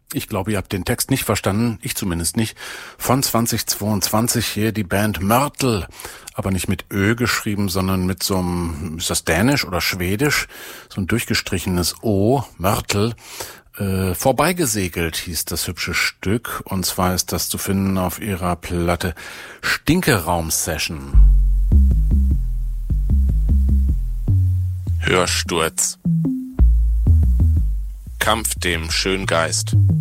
Ich glaube, ihr habt den Text nicht verstanden, ich zumindest nicht. Von 2022 hier die Band Mörtel, aber nicht mit Ö geschrieben, sondern mit so einem, ist das Dänisch oder Schwedisch? So ein durchgestrichenes O, Mörtel. Vorbeigesegelt hieß das hübsche Stück, und zwar ist das zu finden auf ihrer Platte Stinkeraum-Session. Hörsturz. Kampf dem Schöngeist.